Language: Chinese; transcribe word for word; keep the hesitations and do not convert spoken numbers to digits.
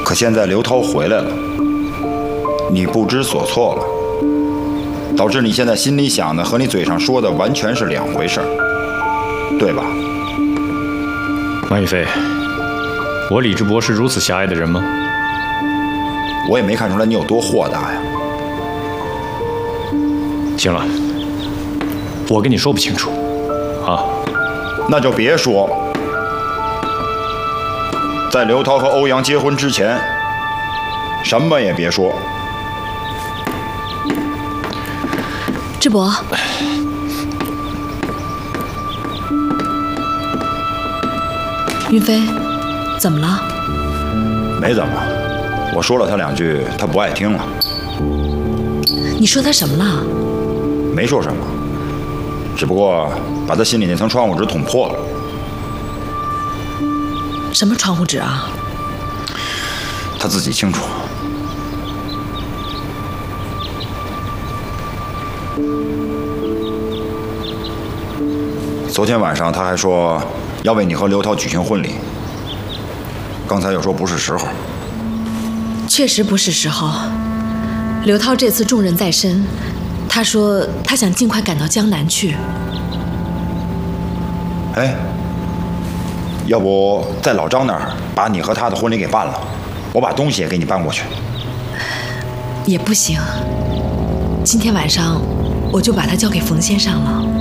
可现在刘涛回来了，你不知所措了，导致你现在心里想的和你嘴上说的完全是两回事儿，对吧？ 马宇飞，我李志博是如此狭隘的人吗？ 我也没看出来你有多豁达呀。 行了，我跟你说不清楚，啊， 那就别说。在刘涛和欧阳结婚之前，什么也别说。 志博，云飞，怎么了？ 没怎么，我说了他两句，他不爱听了。 你说他什么了？ 没说什么，只不过把他心里那层窗户纸捅破了。 什么窗户纸啊？ 他自己清楚。昨天晚上他还说要为你和刘涛举行婚礼，刚才又说不是时候。 确实不是时候。刘涛这次重任在身，他说他想尽快赶到江南去。 哎，要不在老张那儿把你和他的婚礼给办了，我把东西也给你搬过去。 也不行，今天晚上我就把他交给冯先生了。